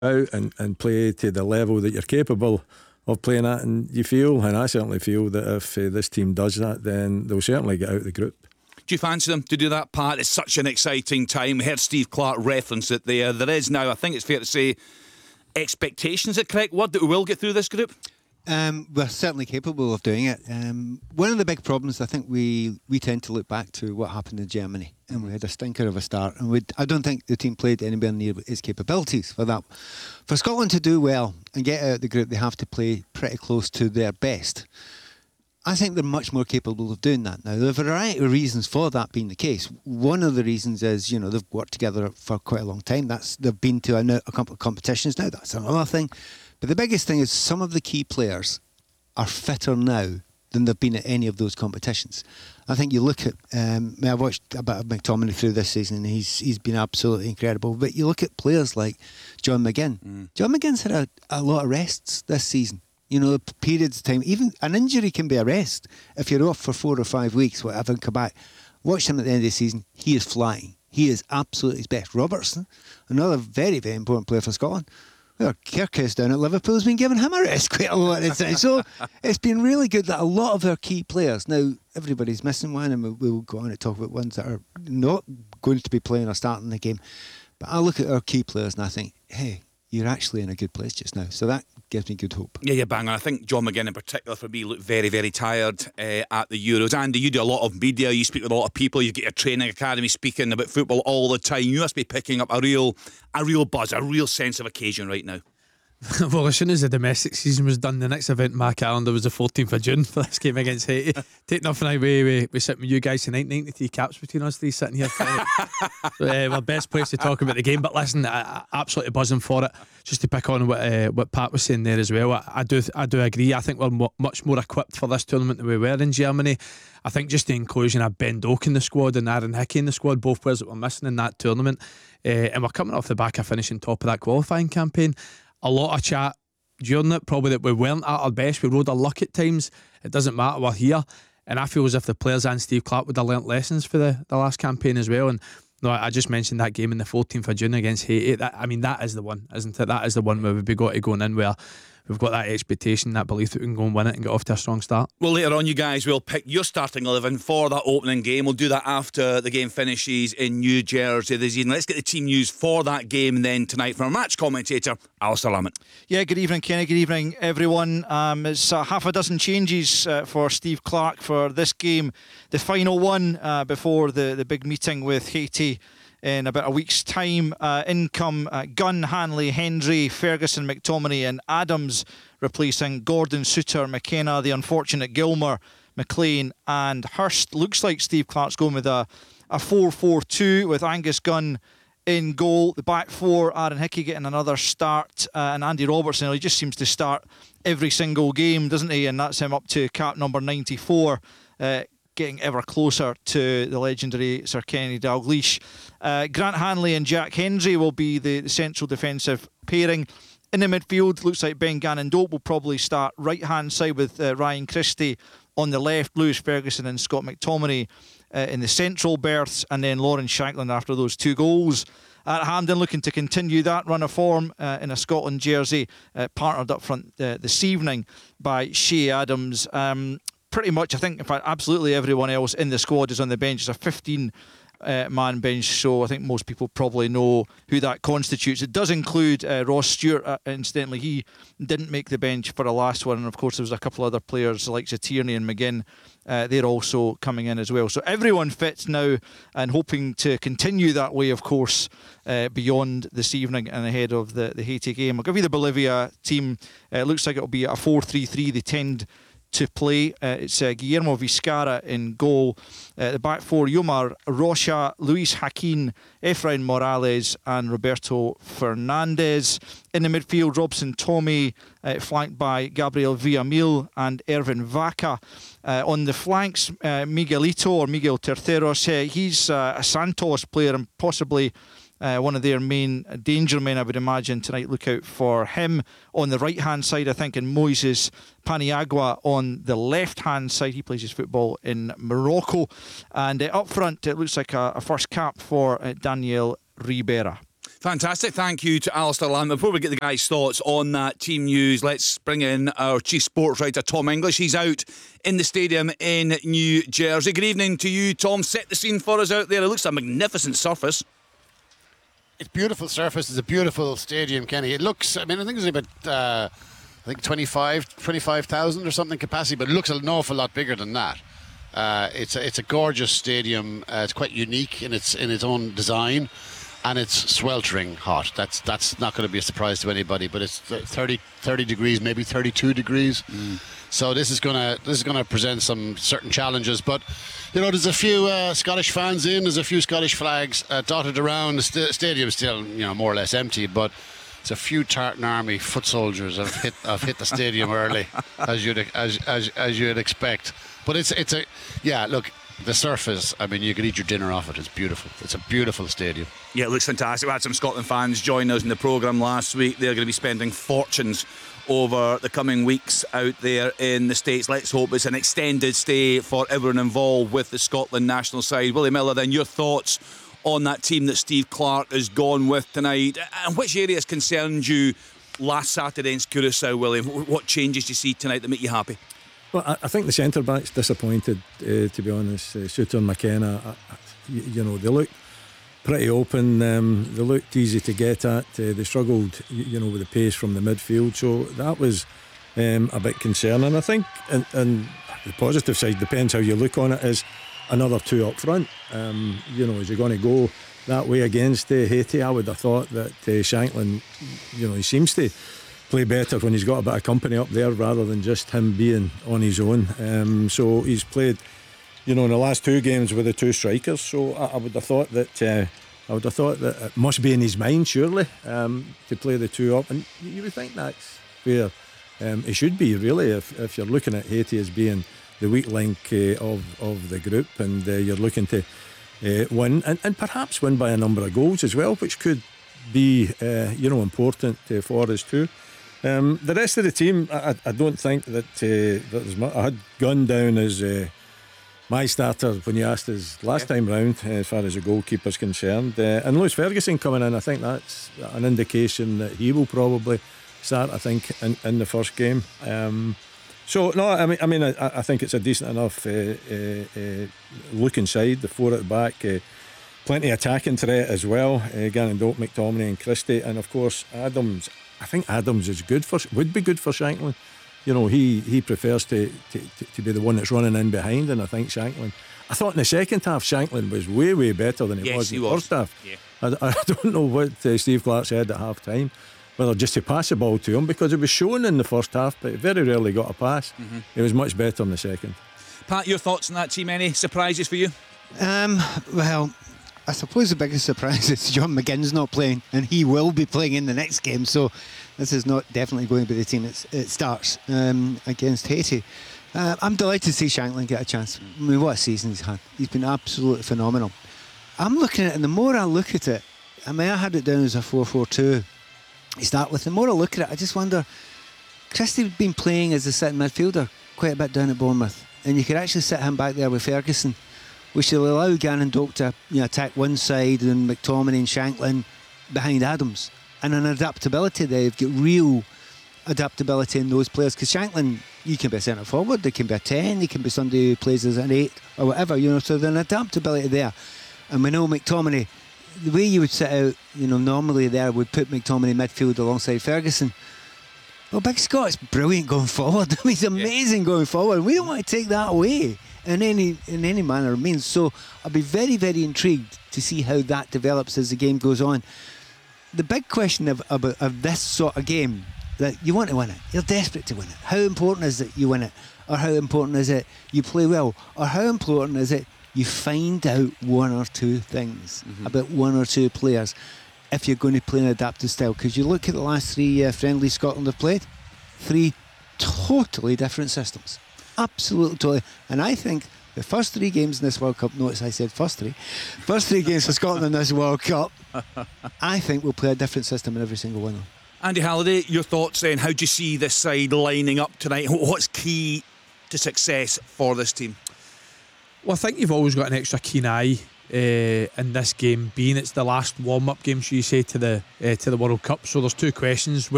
out and play to the level that you're capable of playing at. And you feel, and I certainly feel, that if this team does that, then they'll certainly get out of the group. Do you fancy them to do that, Pat? It's such an exciting time. We heard Steve Clarke reference it there. There is now, I think it's fair to say, expectations, is the correct word, that we will get through this group? We're certainly capable of doing it. One of the big problems, I think we tend to look back to what happened in Germany, and we had a stinker of a start, and I don't think the team played anywhere near its capabilities for that. For Scotland to do well and get out of the group, they have to play pretty close to their best. I think they're much more capable of doing that now. There are a variety of reasons for that being the case. One of the reasons is, they've worked together for quite a long time. They've been to a couple of competitions now. That's another thing. But the biggest thing is some of the key players are fitter now than they've been at any of those competitions. I think you look at, I've watched a bit of McTominay through this season, and he's been absolutely incredible. But you look at players like John McGinn. John McGinn's had a lot of rests this season. Periods of time. Even an injury can be a rest. If you're off for 4 or 5 weeks, whatever, and come back. Watch him at the end of the season. He is flying. He is absolutely his best. Robertson, another very, very important player for Scotland. Well, Kirkes down at Liverpool has been giving him a rest quite a lot of the time. So it's been really good that a lot of our key players, now everybody's missing one, and we'll go on and talk about ones that are not going to be playing or starting the game. But I look at our key players and I think, hey, you're actually in a good place just now. So that gives me good hope. Yeah, bang on. I think John McGinn in particular, for me, looked very, very tired at the Euros. Andy, you do a lot of media, you speak with a lot of people, you get your training academy speaking about football all the time. You must be picking up a real buzz, a real sense of occasion right now. Well, as soon as the domestic season was done, the next event in my calendar was the 14th of June for this game against Haiti. Take nothing away, we sit with you guys tonight, 93 caps between us three sitting here. We're best place to talk about the game. But listen, I absolutely buzzing for it. Just to pick on what Pat was saying there as well, I do agree. I think we're much more equipped for this tournament than we were in Germany. I think just the inclusion of Ben Doak in the squad and Aaron Hickey in the squad, both players that were missing in that tournament, and we're coming off the back of finishing top of that qualifying campaign. A lot of chat during it, probably that we weren't at our best. We rode our luck at times. It doesn't matter, we're here. And I feel as if the players and Steve Clarke would have learnt lessons for the last campaign as well. And no, I just mentioned that game in the 14th of June against Haiti. That is the one, isn't it? That is the one where we've got to go in where we've got that expectation, that belief that we can go and win it and get off to a strong start. Well, later on, you guys will pick your starting 11 for that opening game. We'll do that after the game finishes in New Jersey this evening. Let's get the team news for that game then tonight from our match commentator, Alistair Lamont. Yeah, good evening, Kenny. Good evening, everyone. It's half a dozen changes for Steve Clarke for this game, the final one before the big meeting with Haiti in about a week's time. In come Gunn, Hanley, Hendry, Ferguson, McTominay and Adams, replacing Gordon, Suter, McKenna, the unfortunate Gilmour, McLean and Hurst. Looks like Steve Clarke's going with a 4-4-2 with Angus Gunn in goal. The back four, Aaron Hickey getting another start, and Andy Robertson, he just seems to start every single game, doesn't he? And that's him up to cap number 94, getting ever closer to the legendary Sir Kenny Dalglish. Grant Hanley and Jack Hendry will be the central defensive pairing. In the midfield, looks like Ben Gannon-Dope will probably start right hand side with Ryan Christie on the left, Lewis Ferguson and Scott McTominay in the central berths, and then Lawrence Shankland after those 2 goals. At Hampden, looking to continue that run of form in a Scotland jersey, partnered up front this evening by Shea Adams. Pretty much, I think, in fact, absolutely everyone else in the squad is on the bench. It's a 15-man bench, so I think most people probably know who that constitutes. It does include Ross Stewart. Incidentally, he didn't make the bench for the last one, and of course there was a couple other players like Tierney and McGinn. They're also coming in as well. So everyone fits now, and hoping to continue that way, of course, beyond this evening and ahead of the Haiti game. I'll give you the Bolivia team. It looks like it'll be a 4-3-3. They tend to play. It's Guillermo Vizcarra in goal. The back four, Yomar Rocha, Luis Haquin, Efrain Morales and Roberto Fernandez. In the midfield, Robson Tommy, flanked by Gabriel Villamil and Ervin Vaca. On the flanks, Miguelito or Miguel Terceros. He's a Santos player and possibly one of their main danger men, I would imagine, tonight. Look out for him. On the right hand side, I think, and Moises Paniagua on the left hand side. He plays his football in Morocco. And up front, it looks like a first cap for Daniel Ribera. Fantastic. Thank you to Alistair Lamb. Before we get the guys' thoughts on that team news, let's bring in our chief sports writer, Tom English. He's out in the stadium in New Jersey. Good evening to you, Tom. Set the scene for us out there. It looks a magnificent surface. It's beautiful surface. It's a beautiful stadium, Kenny. It looks, I think it's about 25,000 or something capacity, but it looks an awful lot bigger than that. It's a gorgeous stadium. It's quite unique in its own design, and it's sweltering hot. That's not going to be a surprise to anybody. But it's 30 degrees, maybe 32 degrees. So this is gonna present some certain challenges. But there's a few Scottish fans in. There's a few Scottish flags dotted around. The stadium's still more or less empty, but it's a few Tartan Army foot soldiers have hit the stadium early, as you'd expect. But look, the surface, you could eat your dinner off it. It's beautiful. It's a beautiful stadium. Yeah, it looks fantastic. We had some Scotland fans join us in the programme last week. They're going to be spending fortunes over the coming weeks out there in the States. Let's hope it's an extended stay for everyone involved with the Scotland national side. Willie Miller, then, your thoughts on that team that Steve Clarke has gone with tonight, and which areas concerned you last Saturday against Curaçao, Willie? What changes do you see tonight that make you happy? Well, I think the centre backs disappointed, to be honest. Suter and McKenna, they looked pretty open. They looked easy to get at. They struggled, with the pace from the midfield. So that was a bit concerning. I think, and the positive side, depends how you look on it, is another two up front. Is he going to go that way against Haiti? I would have thought that Shanklin, he seems to play better when he's got a bit of company up there rather than just him being on his own. So he's played, in the last two games with the two strikers. So I would have thought that it must be in his mind, surely, to play the two up. And you would think that's where it should be, really, if you're looking at Haiti as being the weak link of the group, and you're looking to win and perhaps win by a number of goals as well, which could be important for us too. The rest of the team, I don't think that there's much. I had Gunn down as my starter when you asked us last time round, as far as the goalkeeper's concerned, and Lewis Ferguson coming in, I think that's an indication that he will probably start, I think, in the first game. So no, I think it's a decent enough look inside. The four at the back, plenty of attacking threat as well. Gannon Doak, McTominay, and Christie, and of course Adams. I think Adams would be good for Shanklin. He prefers to be the one that's running in behind, and I think Shanklin. I thought in the second half Shanklin was way better than he was in the first half. Yeah. I don't know what Steve Clarke said at half time. Whether just to pass the ball to him, because it was shown in the first half, but he very rarely got a pass. It was much better in the second. Pat, your thoughts on that team? Any surprises for you? Well, I suppose the biggest surprise is John McGinn's not playing, and he will be playing in the next game. So this is not definitely going to be the team it starts against Haiti. I'm delighted to see Shanklin get a chance. What a season he's had. He's been absolutely phenomenal. I'm looking at it, and the more I look at it, I had it down as a 4-4-2. You start with. The more I look at it, I just wonder, Christie's been playing as a sitting midfielder quite a bit down at Bournemouth, and you could actually sit him back there with Ferguson, which will allow Gannon Doak to attack one side and McTominay and Shanklin behind Adams, and an adaptability there. You've got real adaptability in those players, because Shanklin, you can be a centre forward, they can be a 10, he can be somebody who plays as an 8 or whatever, so there's an adaptability there. And we know McTominay, the way you would set out, normally there would put McTominay midfield alongside Ferguson. Well, Big Scott's brilliant going forward. He's amazing going forward. We don't want to take that away in any manner or means. So I'll be very, very intrigued to see how that develops as the game goes on. The big question of this sort of game, that you want to win it, you're desperate to win it. How important is it you win it? Or how important is it you play well? Or how important is it you find out one or two things about one or two players if you're going to play an adaptive style? Because you look at the last three friendlies Scotland have played, 3 totally different systems. Absolutely totally. And I think the first 3 games in this World Cup, notice I said first three games for Scotland in this World Cup, I think we'll play a different system in every single one of them. Andy Halliday, your thoughts then? How do you see this side lining up tonight? What's key to success for this team? Well, I think you've always got an extra keen eye in this game, being it's the last warm-up game, should you say, to the World Cup. So there's two questions.